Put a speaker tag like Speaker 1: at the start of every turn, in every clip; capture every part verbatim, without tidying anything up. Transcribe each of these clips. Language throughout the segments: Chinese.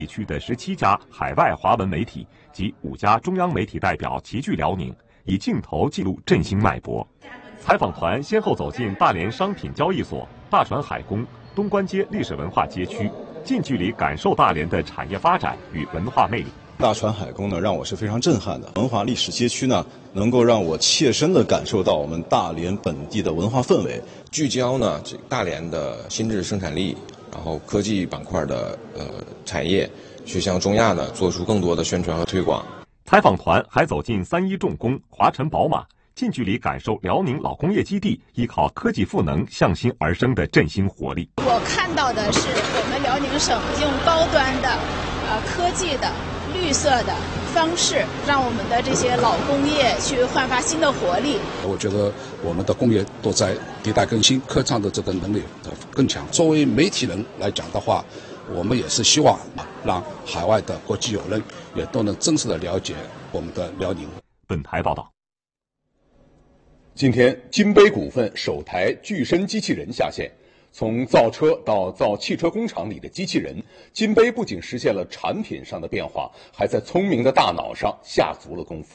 Speaker 1: 地区的十七家海外华文媒体及五家中央媒体代表齐聚辽宁，以镜头记录振兴脉搏。采访团先后走进大连商品交易所、大船海宫、东关街历史文化街区，近距离感受大连的产业发展与文化魅力。
Speaker 2: 大船海宫呢，让我是非常震撼的。文化历史街区呢，能够让我切身地感受到我们大连本地的文化氛围。
Speaker 3: 聚焦呢，这大连的新质生产力，然后科技板块的呃产业，去向中亚呢做出更多的宣传和推广。
Speaker 1: 采访团还走进三一重工、华晨宝马，近距离感受辽宁老工业基地依靠科技赋能向心而生的振兴活力。
Speaker 4: 我看到的是我们辽宁省用高端的、呃科技的、绿色的方式，让我们的这些老工业去焕发新的活力。
Speaker 5: 我觉得我们的工业都在迭代更新，科创的这个能力更强。作为媒体人来讲的话，我们也是希望让海外的国际友人也都能真实的了解我们的辽宁。
Speaker 1: 本台报道。
Speaker 6: 今天，金杯股份首台具身机器人下线。从造车到造汽车工厂里的机器人，金杯不仅实现了产品上的变化，还在聪明的大脑上下足了功夫。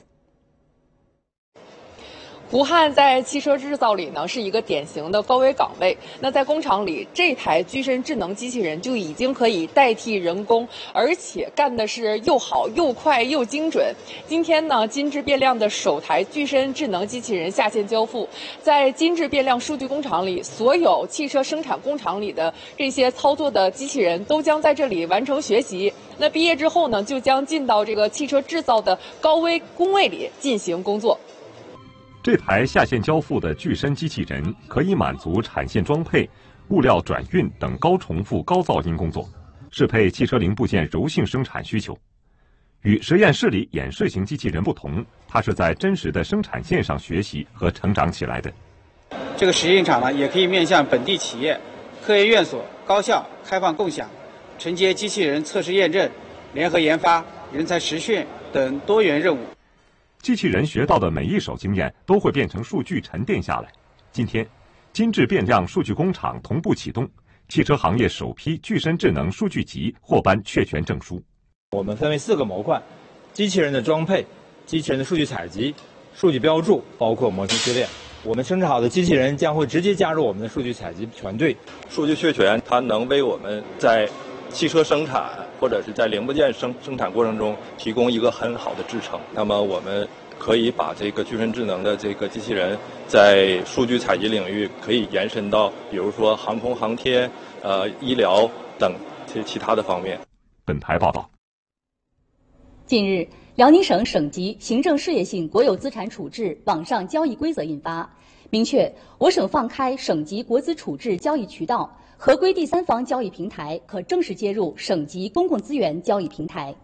Speaker 7: 胡汉在汽车制造里呢是一个典型的高危岗位。那在工厂里，这台具身智能机器人就已经可以代替人工，而且干的是又好又快又精准。今天呢，金质变量的首台具身智能机器人下线交付。在金质变量数据工厂里，所有汽车生产工厂里的这些操作的机器人都将在这里完成学习。那毕业之后呢，就将进到这个汽车制造的高危工位里进行工作。
Speaker 1: 这台下线交付的具身机器人可以满足产线装配、物料转运等高重复、高噪音工作，适配汽车零部件柔性生产需求。与实验室里演示型机器人不同，它是在真实的生产线上学习和成长起来的。
Speaker 8: 这个实验场呢，也可以面向本地企业、科研院所、高校开放共享，承接机器人测试验证、联合研发、人才实训等多元任务。
Speaker 1: 机器人学到的每一手经验都会变成数据沉淀下来。今天，金质变量数据工厂同步启动，汽车行业首批具身智能数据集获颁确权证书。
Speaker 9: 我们分为四个模块：机器人的装配、机器人的数据采集、数据标注，包括模型训练。我们生产好的机器人将会直接加入我们的数据采集团队。
Speaker 10: 数据确权它能为我们在汽车生产或者是在零部件生生产过程中提供一个很好的支撑。那么我们可以把这个具身智能的这个机器人在数据采集领域可以延伸到比如说航空航天、呃医疗等其其他的方面。
Speaker 1: 本台报道。
Speaker 11: 近日，辽宁省省级行政事业性国有资产处置网上交易规则印发，明确我省放开省级国资处置交易渠道，合规第三方交易平台可正式接入省级公共资源交易平台。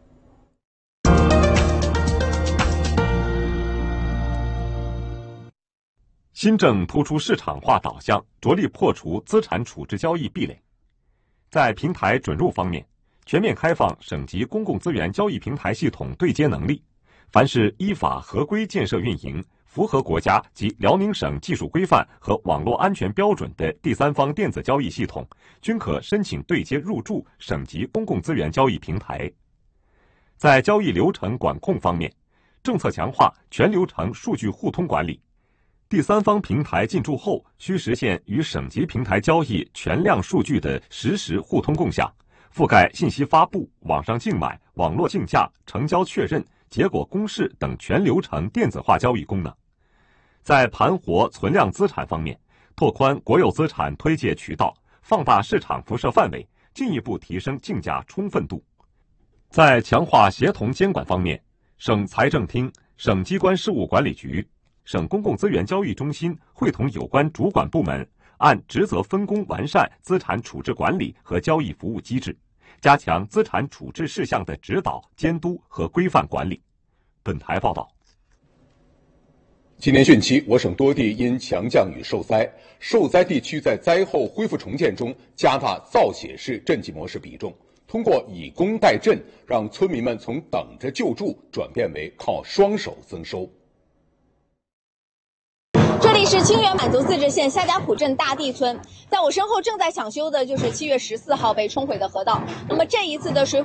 Speaker 1: 新政突出市场化导向，着力破除资产处置交易壁垒。在平台准入方面，全面开放省级公共资源交易平台系统对接能力，凡是依法合规建设运营、符合国家及辽宁省技术规范和网络安全标准的第三方电子交易系统，均可申请对接入驻省级公共资源交易平台。在交易流程管控方面，政策强化全流程数据互通管理。第三方平台进驻后，需实现与省级平台交易全量数据的实时互通共享，覆盖信息发布、网上竞买、网络竞价、成交确认、结果公示等全流程电子化交易功能。在盘活存量资产方面，拓宽国有资产推介渠道，放大市场辐射范围，进一步提升竞价充分度。在强化协同监管方面，省财政厅、省机关事务管理局、省公共资源交易中心会同有关主管部门，按职责分工完善资产处置管理和交易服务机制，加强资产处置事项的指导、监督和规范管理。本台报道。
Speaker 6: 今年汛期，我省多地因强降雨受灾，受灾地区在灾后恢复重建中加大造血式赈济模式比重，通过以工代赈，让村民们从等着救助转变为靠双手增收。
Speaker 12: 这里是清远满族自治县夏家堡镇大地村，在我身后正在抢修的就是七月十四号被冲毁的河道。那么这一次的水